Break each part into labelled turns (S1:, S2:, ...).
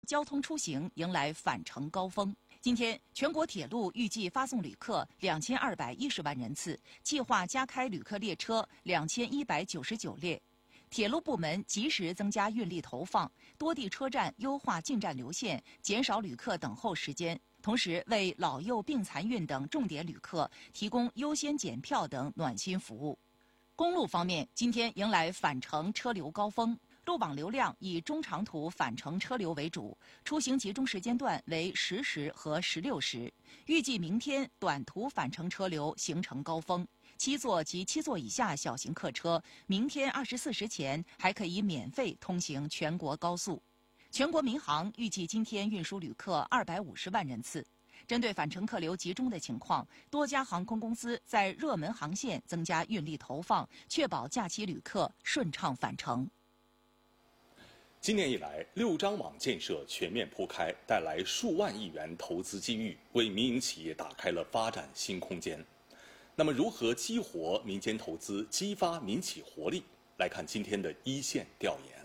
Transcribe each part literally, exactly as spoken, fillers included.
S1: 交通出行迎来返程高峰。今天，全国铁路预计发送旅客两千二百一十万人次，计划加开旅客列车两千一百九十九列。铁路部门及时增加运力投放，多地车站优化进站流线，减少旅客等候时间。同时，为老幼病残孕等重点旅客提供优先检票等暖心服务。公路方面，今天迎来返程车流高峰。路网流量以中长途返程车流为主，出行集中时间段为十时和十六时。预计明天短途返程车流形成高峰，七座及七座以下小型客车，明天二十四时前还可以免费通行全国高速。全国民航预计今天运输旅客二百五十万人次。针对返程客流集中的情况，多家航空公司在热门航线增加运力投放，确保假期旅客顺畅返程。
S2: 今年以来，六张网建设全面铺开，带来数万亿元投资机遇，为民营企业打开了发展新空间。那么，如何激活民间投资，激发民企活力？来看今天的一线调研。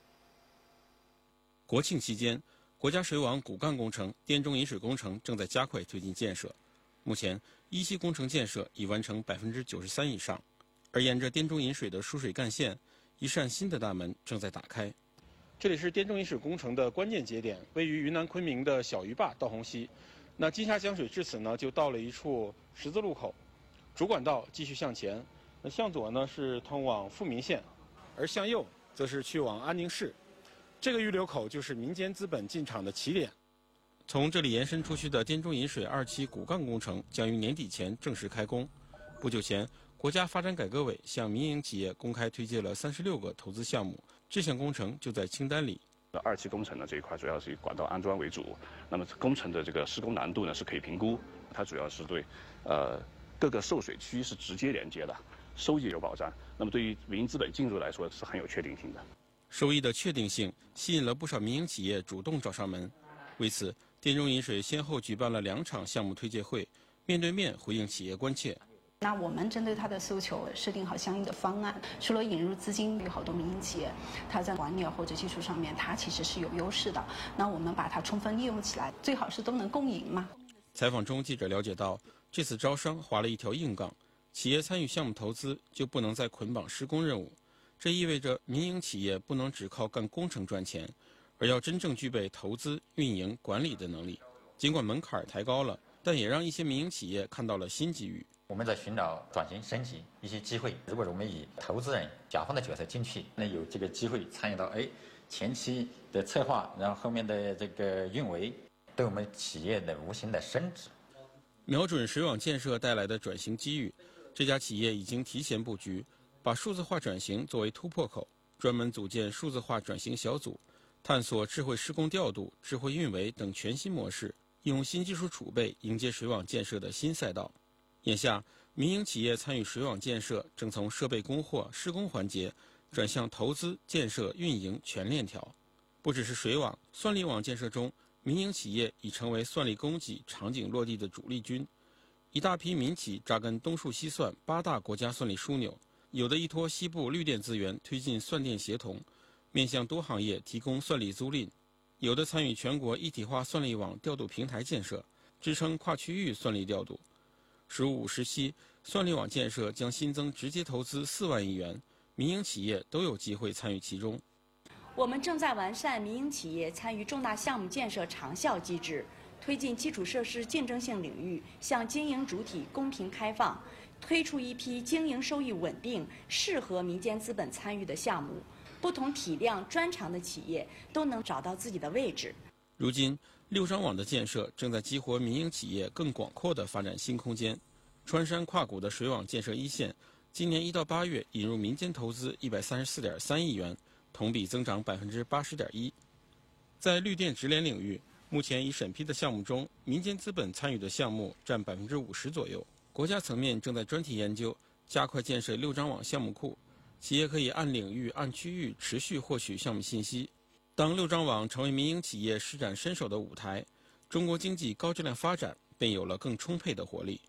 S3: 国庆期间，国家水网骨干工程滇中引水工程正在加快推进建设。目前，一期工程建设已完成百分之九十三以上，而沿着滇中引水的输水干线，一扇新的大门正在打开。这里是滇中引水工程的关键节点，位于云南昆明的小鱼坝道洪溪。那金沙江水至此呢，就到了一处十字路口，主管道继续向前。那向左呢是通往富民县，而向右则是去往安宁市。这个预留口就是民间资本进场的起点。从这里延伸出去的滇中引水二期骨干工程将于年底前正式开工。不久前，国家发展改革委向民营企业公开推介了三十六个投资项目，这项工程就在清单里。
S4: 二期工程呢这一块主要是以管道安装为主，那么工程的这个施工难度呢是可以评估，它主要是对呃各个受水区是直接连接的，收益有保障。那么对于民营资本进入来说是很有确定性的。
S3: 收益的确定性吸引了不少民营企业主动找上门。为此，滇中引水先后举办了两场项目推介会，面对面回应企业关切。
S5: 那我们针对他的诉求设定好相应的方案，除了引入资金，有好多民营企业，它在管理或者技术上面，它其实是有优势的。那我们把它充分利用起来，最好是都能共赢嘛。
S3: 采访中，记者了解到，这次招商划了一条硬杠，企业参与项目投资就不能再捆绑施工任务，这意味着民营企业不能只靠干工程赚钱，而要真正具备投资、运营、管理的能力。尽管门槛抬高了，但也让一些民营企业看到了新机遇。
S6: 我们在寻找转型升级一些机会，如果我们以投资人、甲方的角色进去，那有这个机会参与到哎前期的策划，然后后面的这个运维，对我们企业的无形的升值。
S3: 瞄准水网建设带来的转型机遇，这家企业已经提前布局，把数字化转型作为突破口，专门组建数字化转型小组，探索智慧施工调度、智慧运维等全新模式，用新技术储备迎接水网建设的新赛道。眼下，民营企业参与水网建设正从设备供货、施工环节转向投资、建设、运营全链条。不只是水网，算力网建设中，民营企业已成为算力供给、场景落地的主力军。一大批民企扎根东数西算八大国家算力枢纽，有的依托西部绿电资源推进算电协同，面向多行业提供算力租赁；有的参与全国一体化算力网调度平台建设，支撑跨区域算力调度。“十五五”时期，算力网建设将新增直接投资四万亿元，民营企业都有机会参与其中。
S7: 我们正在完善民营企业参与重大项目建设长效机制，推进基础设施竞争性领域向经营主体公平开放，推出一批经营收益稳定、适合民间资本参与的项目，不同体量、专长的企业都能找到自己的位置。
S3: 如今，六张网的建设正在激活民营企业更广阔的发展新空间。穿山跨谷的水网建设一线，今年一到八月引入民间投资一百三十四点三亿元，同比增长百分之八十点一。在绿电直联领域，目前已审批的项目中，民间资本参与的项目占百分之五十左右。国家层面正在专题研究，加快建设六张网项目库，企业可以按领域、按区域持续获取项目信息。当六张网成为民营企业施展身手的舞台，中国经济高质量发展便有了更充沛的活力。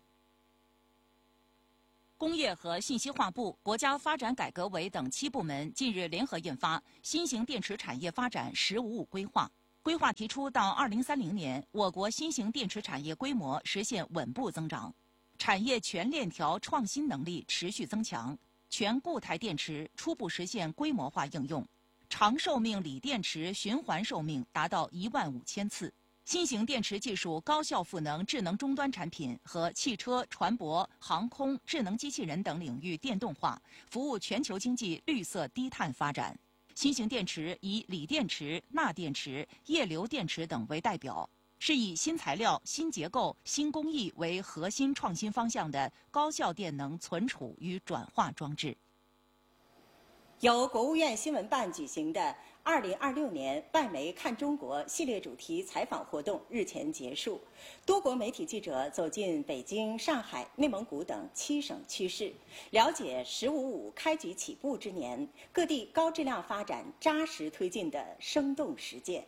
S1: 工业和信息化部、国家发展改革委等七部门近日联合印发《新型电池产业发展“十五五”规划》， 规划提出，到二零三零年，我国新型电池产业规模实现稳步增长，产业全链条创新能力持续增强，全固态电池初步实现规模化应用，长寿命锂电池循环寿命达到一万五千次。新型电池技术高效赋能智能终端产品和汽车、船舶、航空、智能机器人等领域电动化，服务全球经济绿色低碳发展。新型电池以锂电池、钠电池、液流电池等为代表，是以新材料、新结构、新工艺为核心创新方向的高效电能存储与转化装置。
S8: 由国务院新闻办举行的二零二六年外媒看中国系列主题采访活动日前结束，多国媒体记者走进北京、上海、内蒙古等七省区市，了解“十五五”开局起步之年，各地高质量发展扎实推进的生动实践。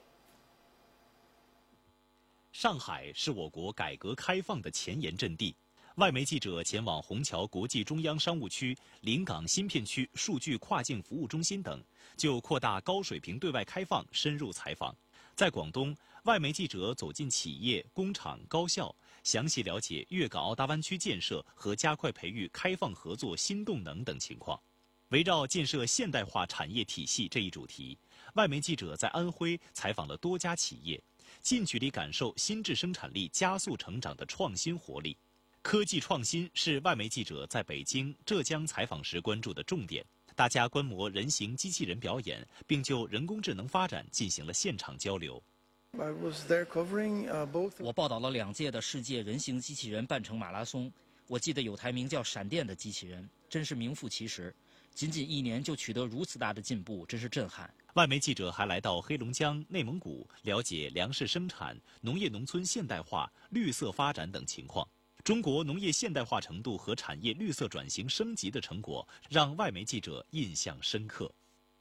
S9: 上海是我国改革开放的前沿阵地。外媒记者前往虹桥国际中央商务区、临港新片区数据跨境服务中心等，就扩大高水平对外开放深入采访。在广东，外媒记者走进企业、工厂、高校，详细了解粤港澳大湾区建设和加快培育开放合作新动能等情况。围绕建设现代化产业体系这一主题，外媒记者在安徽采访了多家企业，近距离感受新质生产力加速成长的创新活力。科技创新是外媒记者在北京、浙江采访时关注的重点。大家观摩人形机器人表演，并就人工智能发展进行了现场交流。
S10: 我报道了两届的世界人形机器人半程马拉松。我记得有台名叫“闪电”的机器人，真是名副其实。仅仅一年就取得如此大的进步，真是震撼。
S9: 外媒记者还来到黑龙江、内蒙古，了解粮食生产、农业农村现代化、绿色发展等情况。中国农业现代化程度和产业绿色转型升级的成果，让外媒记者印象深刻。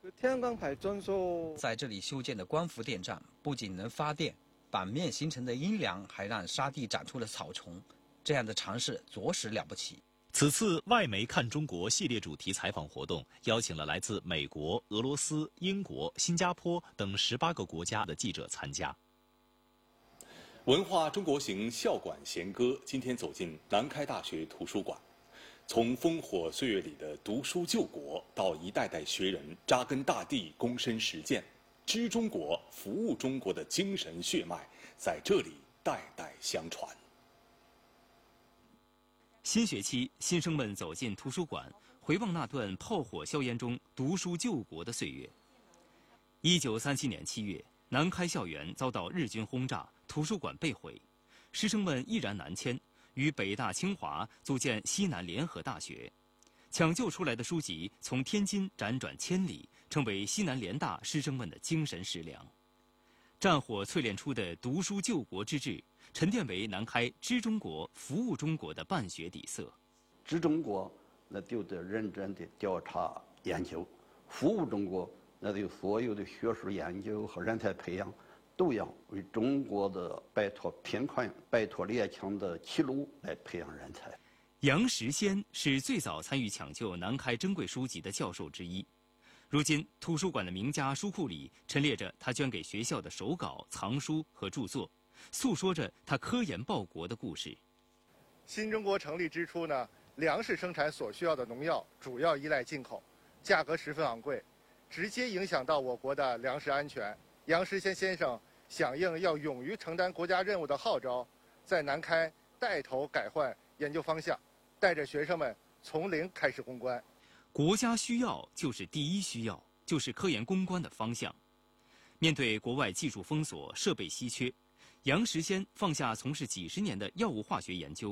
S11: 在这里修建的光伏电站，不仅能发电，板面形成的阴凉还让沙地长出了草丛，这样的尝试着实了不起。
S9: 此次外媒看中国系列主题采访活动，邀请了来自美国、俄罗斯、英国、新加坡等十八个国家的记者参加。
S2: 文化中国行校馆弦歌今天走进南开大学图书馆，从烽火岁月里的读书救国，到一代代学人扎根大地、躬身实践，知中国、服务中国的精神血脉在这里代代相传。
S12: 新学期，新生们走进图书馆，回望那段炮火硝烟中读书救国的岁月。一九三七年七月，南开校园遭到日军轰炸，图书馆被毁，师生们毅然南迁，与北大、清华组建西南联合大学。抢救出来的书籍从天津辗转千里，成为西南联大师生们的精神食粮。战火淬炼出的读书救国之志，沉淀为南开知中国、服务中国的办学底色。
S13: 知中国，那就得认真的调查研究；服务中国，那就所有的学术研究和人才培养，都要为中国的摆脱贫困、摆脱列强的欺辱来培养人才。
S12: 杨时先是最早参与抢救南开珍贵书籍的教授之一。如今，图书馆的名家书库里陈列着他捐给学校的手稿、藏书和著作，诉说着他科研报国的故事。
S14: 新中国成立之初呢，粮食生产所需要的农药主要依赖进口，价格十分昂贵，直接影响到我国的粮食安全。杨时先先生响应要勇于承担国家任务的号召，在南开带头改换研究方向，带着学生们从零开始攻关。
S12: 国家需要就是第一需要，就是科研攻关的方向。面对国外技术封锁、设备稀缺，杨时先放下从事几十年的药物化学研究，